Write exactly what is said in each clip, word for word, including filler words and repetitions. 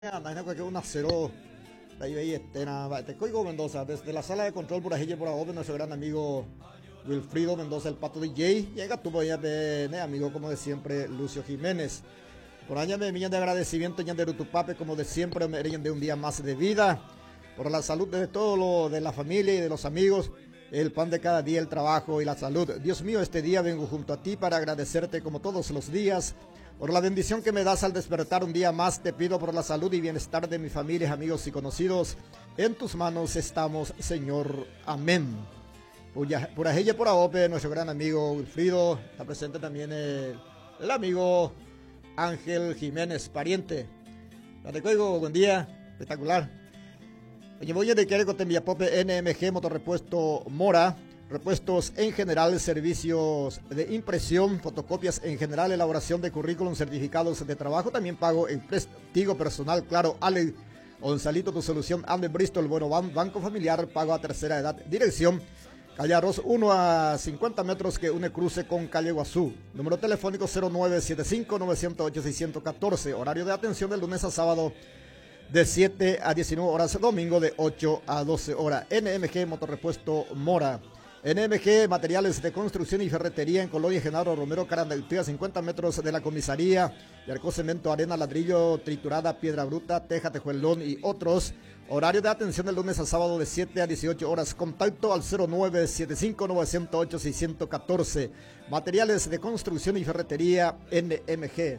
Anaina que un acero de ahí estena te Coigo Mendoza desde la sala de control por ahí por ahora nuestro gran amigo Wilfrido Mendoza el Pato D J llega tu ya de ne, amigo como de siempre Lucio Jiménez por año de millones de agradecimiento ya de Rutupape como de siempre me de un día más de vida por la salud de todo lo de la familia y de los amigos, el pan de cada día, el trabajo y la salud. Dios mío, este día vengo junto a ti para agradecerte como todos los días por la bendición que me das al despertar un día más. Te pido por la salud y bienestar de mi familia, amigos y conocidos. En tus manos estamos, Señor. Amén. Por ahí por Aope, nuestro gran amigo Wilfrido. Está presente también el, el amigo Ángel Jiménez, pariente. Te Coigo, buen día. Espectacular. Oye, voy a dedicar con Tembiapope N M G Motorrepuesto Mora. Repuestos en general, servicios de impresión, fotocopias en general, elaboración de currículum, certificados de trabajo. También pago el prestigio personal, claro, Ale Gonzalito, tu solución, Ande Bristol, bueno, Banco Familiar, pago a tercera edad. Dirección, calle Arroz uno a cincuenta metros que une cruce con calle Guazú. Número telefónico cero nueve siete cinco, nueve cero ocho, seis uno cuatro. Horario de atención del lunes a sábado de siete a diecinueve horas, domingo de ocho a doce horas. N M G Motorrepuesto Mora. N M G Materiales de Construcción y Ferretería en Colonia Genaro Romero, Carandaití, a cincuenta metros de la comisaría. Yarcó cemento, arena, ladrillo, triturada, piedra bruta, teja, tejuelón y otros. Horario de atención del lunes a sábado de siete a dieciocho horas. Contacto al cero nueve siete cinco, nueve cero ocho, seis uno cuatro. Materiales de Construcción y Ferretería N M G.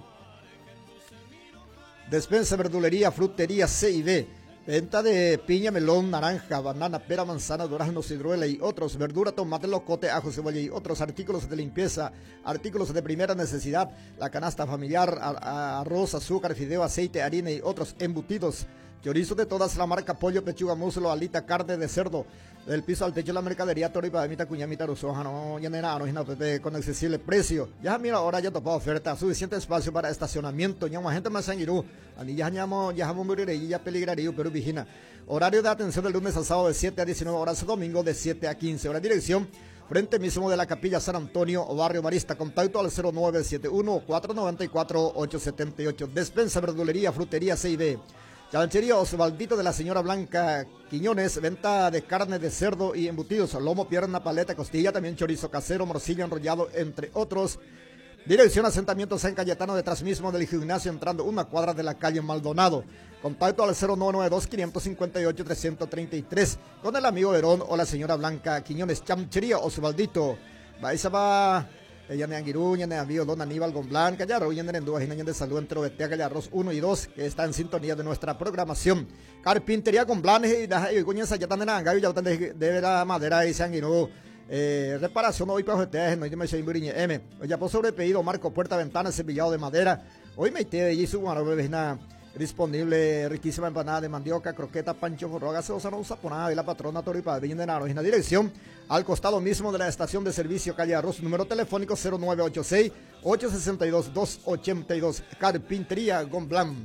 Despensa, verdulería, frutería C y D. Venta de piña, melón, naranja, banana, pera, manzana, durazno, ciruela y otros. Verdura, tomate, locote, ajo, cebolla y otros. Artículos de limpieza, artículos de primera necesidad. La canasta familiar, arroz, azúcar, fideo, aceite, harina y otros embutidos. Chorizo de todas la marca, pollo, pechuga, muslo, alita, carne de cerdo. Del piso al techo de la mercadería, toro y padamita, cuñamita, rusoja, no, ya nena, no, no, pepe, con accesible precio. Ya mira, ahora ya topado oferta, suficiente espacio para estacionamiento, ya más gente más sanguirú. Ani ya ñamo, ya jamón y ya peligrarío, pero vigina. Horario de atención del lunes al sábado de siete a diecinueve horas, domingo de siete a quince horas. Dirección, frente mismo de la Capilla San Antonio, Barrio Marista. Contacto al cero nueve siete uno, cuatro nueve cuatro, ocho siete ocho. Despensa, verdulería, frutería C y D. Chanchería Osvaldito de la señora Blanca Quiñones, venta de carne de cerdo y embutidos, lomo, pierna, paleta, costilla, también chorizo casero, morcilla enrollado, entre otros. Dirección asentamiento San Cayetano, detrás mismo del gimnasio, entrando una cuadra de la calle Maldonado. Contacto al cero nueve nueve dos, cinco cinco ocho, tres tres tres con el amigo Verón o la señora Blanca Quiñones. Chanchería Osvaldito. Vais a va... Ella ne Anguirú, ne Avío, don Aníbal Gonblan, Callarro, ya en Dúas, y de salud entre Betea, Callarros uno y dos, que está en sintonía de nuestra programación. Carpintería Gonblan, y Cuñenza, ya están en Angayo, ya están de la madera y Sanguirú. Eh, reparación hoy para ustedes, no hay me soy Muriñe M. Ya por sobre pedido, marco, puerta, ventana, cepillado de madera. Hoy me te y su mano, vecina. Disponible riquísima empanada de mandioca, croqueta, pancho, borroga, gaseosa, no usa por nada, y la patrona Toripa de Naro. En la dirección, al costado mismo de la estación de servicio Calle Arroz, número telefónico cero nueve ocho seis, ocho seis dos, dos ocho dos. Carpintería Gonblan.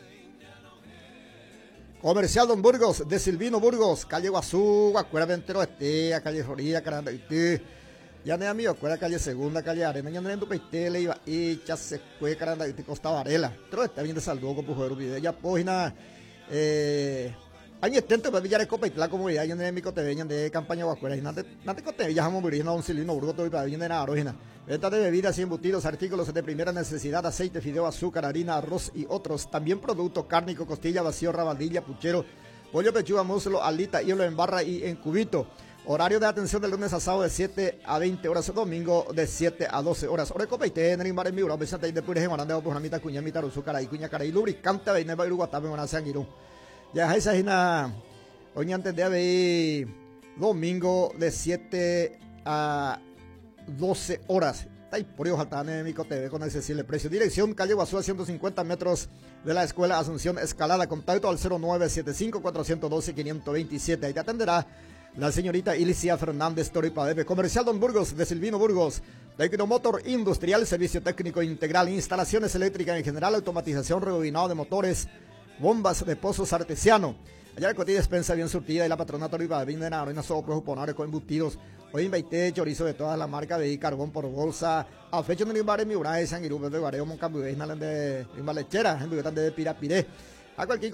Comercial Don Burgos, de Silvino Burgos, calle Guazú, Guacuera Ventero Estea, calle Florida, Carandaití. Ya ne amigo, cuera calle Segunda, calle Arena, ya ne en tu peitele iba y ya se fue Carandaití, Costa Varela. Pero está bien de salud con pujero video. Ya página eh año estento para Villar Copeitla como ya en mi cote venían de campaña Guacuera y nada nada cote ya vamos a un Silvino Burgos todo para bien de nada origina. Venta de bebidas y embutidos, artículos de primera necesidad, aceite, fideo, azúcar, harina, arroz y otros. También productos cárnico, costilla, vacío, rabadilla, puchero, pollo, pechuga, muslo, alita, hielo en barra y en cubito. Horario de atención del lunes a sábado de siete a veinte horas, domingo de siete a doce horas. Hora copeite, en el mar en mi hora, besante de pures en marandeo, pues amita, cuña, mita, rusu, cara y cuña, cara y lubricante, veine, bailu, guatabe, van a sanguirú. Ya, esa es una, hoy antes de haber domingo de siete a doce horas. Está ahí por ello, Jaltane, Mico T V con accesible precio. Dirección, calle Guazú a ciento cincuenta metros de la escuela Asunción Escalada. Contacto al cero nueve siete cinco, cuatro uno dos, cinco dos siete. Ahí te atenderá la señorita Ilicia Fernández Toripadebe. Comercial Don Burgos, de Silvino Burgos. Tecnomotor Industrial, servicio técnico integral, instalaciones eléctricas en general, automatización, rebobinado de motores, bombas de pozos artesiano. Allá la cotilla despensa bien surtida y la patrona Toripadebe de Naro, y no solo preocuponares con embutidos. Hoy invité chorizo de todas las marcas de carbón por bolsa. A fecha de Nimbare, mi Uray, Sanguirú, de Guareo, Moncambio, de Lechera, en de Pirapiré. a cualquier